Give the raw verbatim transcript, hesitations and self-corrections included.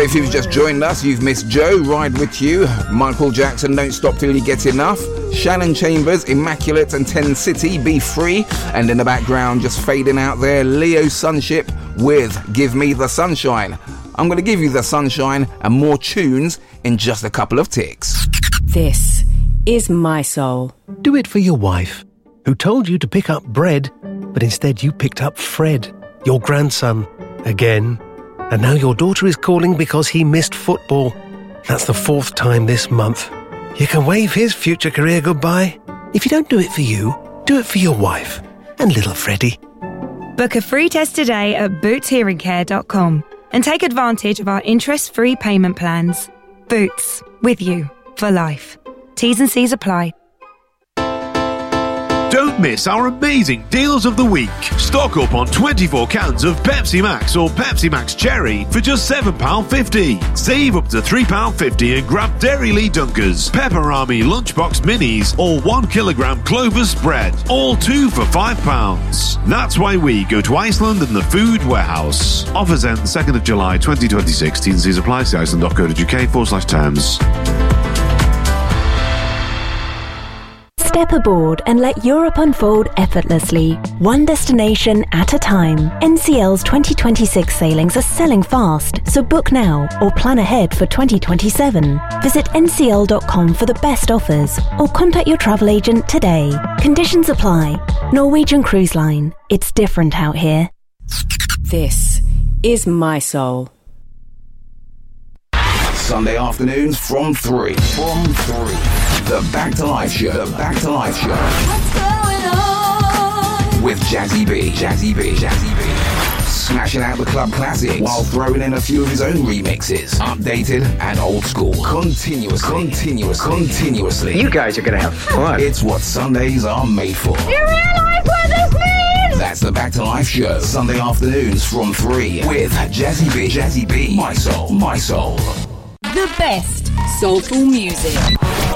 So if you've just joined us, you've missed Joe, Ride With You, Michael Jackson, Don't Stop Till You Get Enough, Shannon Chambers, Immaculate and Ten City, Be Free, and in the background, just fading out there, Leo Sunship with Give Me The Sunshine. I'm going to give you the sunshine and more tunes in just a couple of ticks. This is My Soul. Do it for your wife, who told you to pick up bread, but instead you picked up Fred, your grandson, again. And now your daughter is calling because he missed football. That's the fourth time this month. You can wave his future career goodbye. If you don't do it for you, do it for your wife and little Freddie. Book a free test today at boots hearing care dot com and take advantage of our interest-free payment plans. Boots, with you for life. T's and C's apply. Don't miss our amazing deals of the week. Stock up on twenty-four cans of Pepsi Max or Pepsi Max Cherry for just seven pounds fifty. Save up to three pounds fifty and grab Dairy Lee Dunkers, Pepperami Lunchbox Minis or one kilogram Clover Spread. All two for five pounds. That's why we go to Iceland and the Food Warehouse. Offers end second of July twenty twenty-six. T's and C's apply. See iceland dot co dot uk forward slash terms. Step aboard and let Europe unfold effortlessly, one destination at a time. N C L's twenty twenty-six sailings are selling fast, so book now or plan ahead for twenty twenty-seven. Visit N C L dot com for the best offers or contact your travel agent today. Conditions apply. Norwegian Cruise Line. It's different out here. This is My Soul. Sunday afternoons from three. From three. The Back to Life Show. The Back to Life Show. What's going on? With Jazzy B. Jazzy B. Jazzy B. Smashing out the club classics while throwing in a few of his own remixes. Updated and old school. Continuously. Continuously. Continuously. You guys are going to have fun. It's what Sundays are made for. You realize what this means? That's the Back to Life Show. Sunday afternoons from three. With Jazzy B. Jazzy B. My Soul. My Soul. The best soulful music.